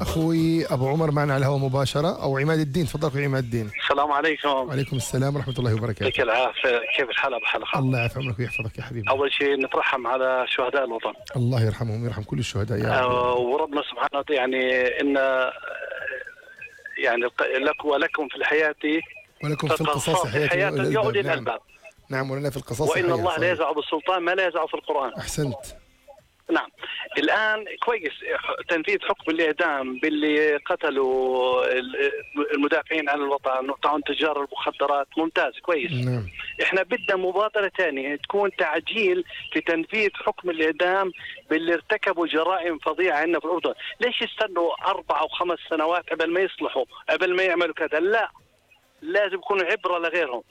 أخوي أبو عمر معنا على الهواء مباشرة، أو عماد الدين. تفضل أخوي عماد الدين. السلام عليكم. وعليكم السلام ورحمة الله وبركاته. يعطيك العافية. كيف الحال أبو حلقة؟ الله يعافي عمرك ويحفظك يا حبيبي. أول شيء نترحم على شهداء الوطن، الله يرحمهم ويرحم كل الشهداء يا رب. وربنا سبحانه وتعالى إن لك ولكم في الحياة ولكم في القصاص حياة يا أولي الألباب. نعم ولنا في القصاص وإن الله لا يزع بالسلطان ما لا يزع في القرآن. أحسنت. نعم. الآن كويس تنفيذ حكم الإعدام باللي قتلوا المدافعين عن الوطن وطعن تجار المخدرات، ممتاز كويس. نعم. احنا بدنا مبادرة ثانية تكون تعجيل في تنفيذ حكم الإعدام باللي ارتكبوا جرائم فظيعة عندنا في الأردن. ليش يستنوا 4 أو 5 سنوات قبل ما يصلحوا، قبل ما يعملوا كذا؟ لا، لازم يكون عبرة لغيرهم.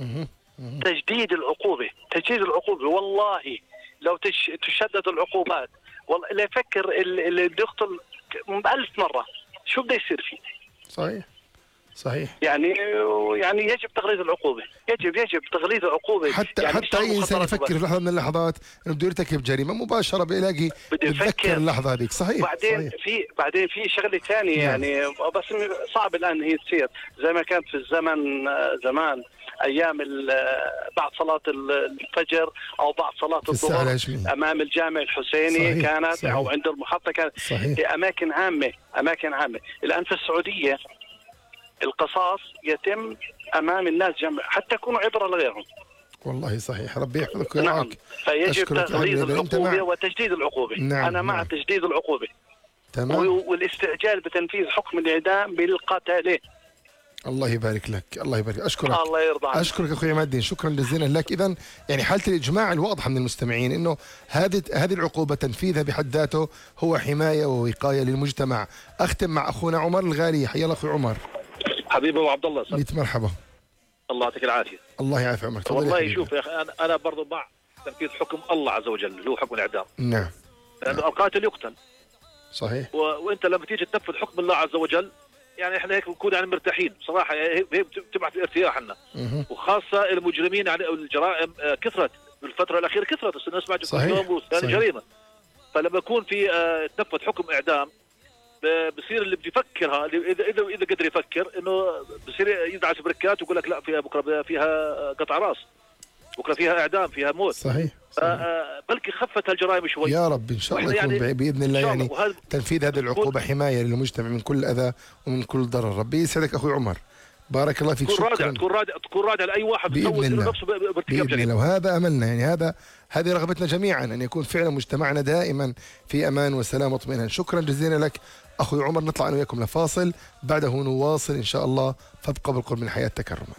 تجديد العقوبة، تجديد العقوبة. والله لو تشدد العقوبات، والله لا يفكر اللي بيقتل 1000 مرة شو بده يصير فيه. صحيح. يعني يجب تغليظ العقوبة، يجب تغليظ العقوبة. حتى يعني حتى أي إنسان يفكر في لحظة من اللحظات إنه بده يرتكب جريمة مباشرة بيلاقي يتذكر اللحظة هذيك. صحيح. بعدين في شغلة ثانية يعني بس صعب الآن هي تصير زي ما كانت في الزمن زمان، أيام بعد صلاة الفجر أو بعد صلاة الظهر أمام الجامع الحسيني. صحيح. كانت صحيح. أو عند المحطة كانت. صحيح. في أماكن عامة. الآن في السعودية القصاص يتم أمام الناس جمع حتى يكونوا عبرة لغيرهم. والله صحيح. ربي يحفظك ويرعاك. نعم. فيجب تغليظ العقوبة وتجديد العقوبة. نعم. أنا مع تجديد العقوبة. تمام. والاستعجال بتنفيذ حكم الإعدام بالقتلة. الله يبارك لك، الله يبارك. أشكرك. الله يرضى عنك. أشكرك أخوي عماد الدين، شكرا جزيلا لك. إذن يعني حالة الإجماع الواضحة من المستمعين إنه هذه العقوبة تنفيذها بحد ذاته هو حماية ووقاية للمجتمع. أختم مع أخونا عمر الغالي. حيا الله أخوي عمر. حبيبي ابو عبد الله. ميت مرحبا. الله يعطيك العافيه. الله يعافي عمرك. والله شوف يا اخي، انا برضو مع تنفيذ حكم الله عز وجل اللي هو حكم الاعدام. نعم. لانه القاتل يقتل. صحيح. وانت لما تيجي تنفذ حكم الله عز وجل يعني احنا هيك بنكون يعني مرتاحين صراحه، هي بتبعث ارتياح لنا. وخاصه المجرمين يعني الجرائم كثرت بالفتره الاخيره، كثرت نسمع كل يوم وثاني جريمه. فلما يكون في تنفذ حكم اعدام بصير اللي بده يفكرها، اذا قدر يفكر انه بصير يدعس بركات ويقول لك لا فيها بكره فيها قطع راس، بكره فيها اعدام، فيها موت. صحيح. بلكي خفت الجرائم شوي يا رب ان شاء الله يكون يعني باذن الله يعني تنفيذ هذه العقوبه حمايه للمجتمع من كل اذى ومن كل ضرر. ربي يسعدك اخوي عمر، بارك الله فيك. شكرا. تكون رادع لاي واحد بإذن الله. نفسه بارتكاب جريمه. وهذا املنا يعني هذه رغبتنا جميعا ان يكون فعلا مجتمعنا دائما في امان وسلام واطمئنان. شكرا جزيلا لك اخوي عمر. نطلع انا وياكم لفاصل، بعده نواصل ان شاء الله. فابقى بالقرب من الحياه تكرما.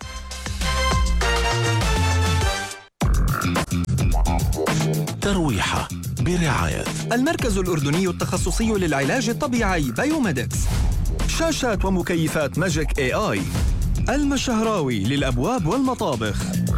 ترويحة برعاية المركز الأردني التخصصي للعلاج الطبيعي بايوميدكس. شاشات ومكيفات ماجيك AI. المشهراوي للأبواب والمطابخ.